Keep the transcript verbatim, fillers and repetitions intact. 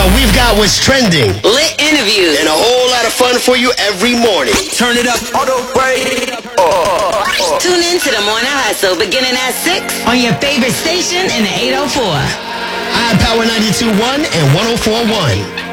we've got what's trending, lit interviews, and a whole lot of fun for you every morning. Turn it up all the way. Oh. Tune in to the Morning Hustle beginning at six on your favorite station in the eight oh four. I have Power ninety-two point one and one oh four point one.